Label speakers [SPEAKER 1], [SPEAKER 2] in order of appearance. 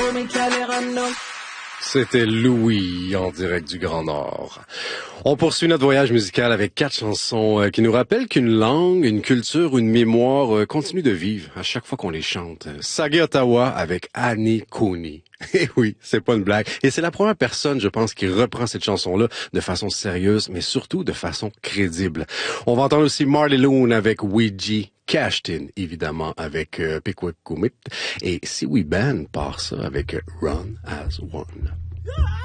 [SPEAKER 1] C'était Louis en direct du Grand Nord. On poursuit notre voyage musical avec 4 chansons qui nous rappellent qu'une langue, une culture ou une mémoire continue de vivre à chaque fois qu'on les chante. Saga Ottawa avec Annie Cooney. Et oui, c'est pas une blague. Et c'est la première personne, je pense, qui reprend cette chanson-là de façon sérieuse, mais surtout de façon crédible. On va entendre aussi Marley Loon avec Ouija, Cashed In, évidemment, avec Pickwick Commit. Et Siouxsie Band part ça avec Run As One.